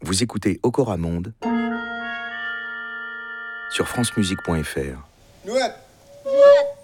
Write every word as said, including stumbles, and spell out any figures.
Vous écoutez Okora Monde sur francemusique point f r. Nouette. Nouette.